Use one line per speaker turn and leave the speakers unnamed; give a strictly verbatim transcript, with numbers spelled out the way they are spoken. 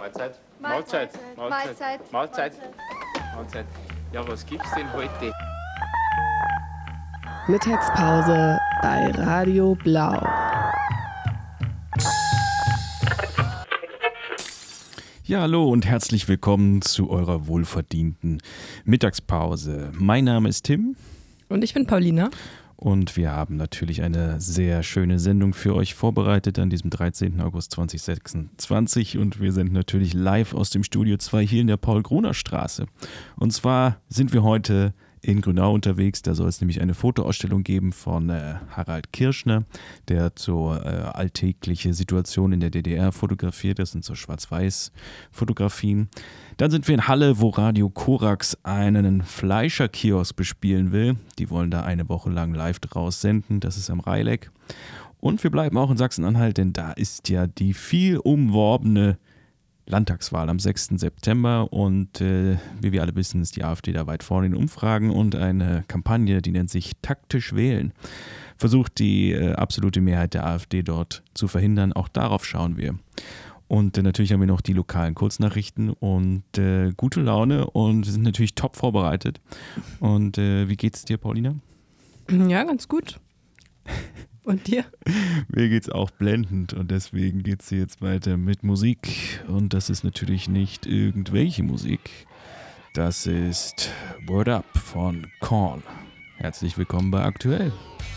Mahlzeit.
Mahlzeit.
Mahlzeit. Mahlzeit. Mahlzeit. Ja, was gibt's denn heute?
Mittagspause bei Radio Blau.
Ja, hallo und herzlich willkommen zu eurer wohlverdienten Mittagspause. Mein Name ist Tim.
Und ich bin Paulina.
Und wir haben natürlich eine sehr schöne Sendung für euch vorbereitet an diesem dreizehnten August zweitausendsechsundzwanzig. Und wir sind natürlich live aus dem Studio zwei hier in der Paul-Gruner-Straße. Und zwar sind wir heute in Grünau unterwegs. Da soll es nämlich eine Fotoausstellung geben von äh, Harald Kirschner, der so äh, alltägliche Situationen in der D D R fotografiert. Das sind so Schwarz-Weiß-Fotografien. Dann sind wir in Halle, wo Radio Korax einen Fleischerkiosk bespielen will. Die wollen da eine Woche lang live draus senden. Das ist am Reileck. Und wir bleiben auch in Sachsen-Anhalt, denn da ist ja die viel umworbene Landtagswahl am sechsten September und äh, wie wir alle wissen, ist die AfD da weit vorne in den Umfragen und eine Kampagne, die nennt sich Taktisch wählen, versucht die äh, absolute Mehrheit der AfD dort zu verhindern. Auch darauf schauen wir. Und äh, natürlich haben wir noch die lokalen Kurznachrichten und äh, gute Laune und wir sind natürlich top vorbereitet. Und äh, wie geht's dir, Paulina?
Ja, ganz gut. Und dir?
Mir geht's auch blendend und deswegen geht's hier jetzt weiter mit Musik. Und das ist natürlich nicht irgendwelche Musik. Das ist Word Up von Korn. Herzlich willkommen bei Aktuell.